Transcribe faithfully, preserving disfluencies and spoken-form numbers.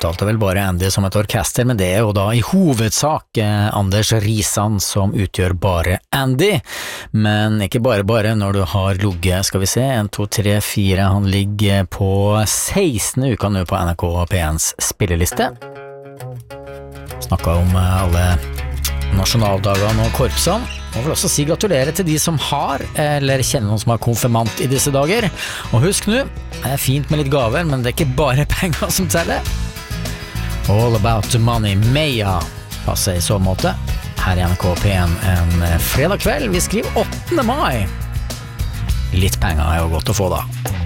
omtalte vel bare Andy som et orkester, men det er jo da i hovedsak eh, Anders Risan som utgjør bare Andy, men ikke bare bare når du har logget, skal vi se, en, to, tre, fire, han ligger på sekstende uka nå på N R K P ens spilleliste. Snakket om eh, alle nasjonaldagene og korpsene, og vil også si gratulerer til de som har, eller kjenner noen som har konfirmant i disse dager. Og husk nå, det er fint med litt gaver, men det er ikke bare penger som teller. All about the money, Meia, passer i så måte. Her i N R K P en en fredag kveld, vi skriver åttende mai. Litt penger er jo godt å få da.